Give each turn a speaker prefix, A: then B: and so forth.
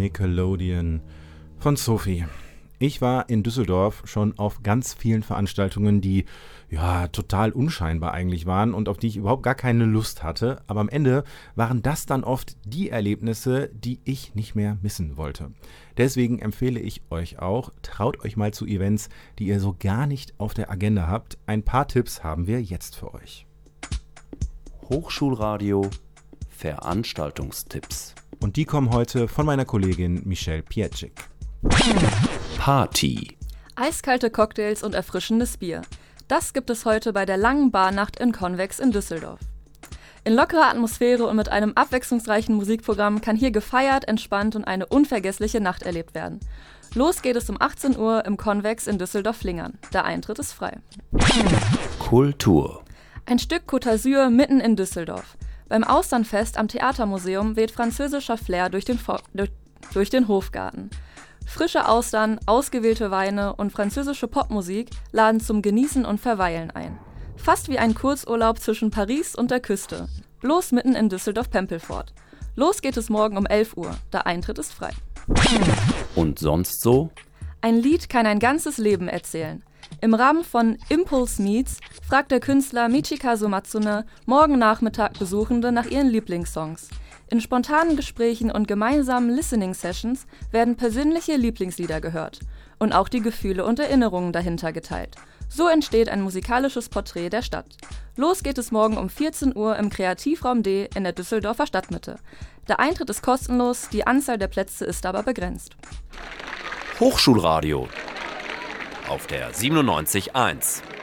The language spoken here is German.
A: Nickelodeon von Sophie. Ich war in Düsseldorf schon auf ganz vielen Veranstaltungen, die ja total unscheinbar eigentlich waren und auf die ich überhaupt gar keine Lust hatte. Aber am Ende waren das dann oft die Erlebnisse, die ich nicht mehr missen wollte. Deswegen empfehle ich euch auch, traut euch mal zu Events, die ihr so gar nicht auf der Agenda habt. Ein paar Tipps haben wir jetzt für euch.
B: Hochschulradio Veranstaltungstipps.
A: Und die kommen heute von meiner Kollegin Michelle Pietschik.
B: Party.
C: Eiskalte Cocktails und erfrischendes Bier. Das gibt es heute bei der langen Barnacht in Convex in Düsseldorf. In lockerer Atmosphäre und mit einem abwechslungsreichen Musikprogramm kann hier gefeiert, entspannt und eine unvergessliche Nacht erlebt werden. Los geht es um 18 Uhr im Convex in Düsseldorf-Flingern. Der Eintritt ist frei.
B: Kultur.
C: Ein Stück Côte d'Azur mitten in Düsseldorf. Beim Austernfest am Theatermuseum weht französischer Flair durch den Hofgarten. Frische Austern, ausgewählte Weine und französische Popmusik laden zum Genießen und Verweilen ein. Fast wie ein Kurzurlaub zwischen Paris und der Küste. Bloß mitten in Düsseldorf-Pempelfort. Los geht es morgen um 11 Uhr. Der Eintritt ist frei.
B: Und sonst so?
C: Ein Lied kann ein ganzes Leben erzählen. Im Rahmen von Impulse Meets fragt der Künstler Michikazu Matsune morgen Nachmittag Besuchende nach ihren Lieblingssongs. In spontanen Gesprächen und gemeinsamen Listening-Sessions werden persönliche Lieblingslieder gehört und auch die Gefühle und Erinnerungen dahinter geteilt. So entsteht ein musikalisches Porträt der Stadt. Los geht es morgen um 14 Uhr im Kreativraum D in der Düsseldorfer Stadtmitte. Der Eintritt ist kostenlos, die Anzahl der Plätze ist aber begrenzt.
B: Hochschulradio auf der 97.1.